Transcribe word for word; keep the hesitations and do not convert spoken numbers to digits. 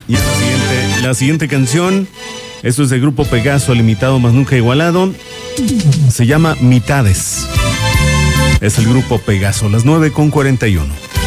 Y la siguiente, la siguiente canción, esto es del grupo Pegaso, limitado más nunca igualado. Se llama Mitades. Es el grupo Pegaso, las nueve con cuarenta y uno.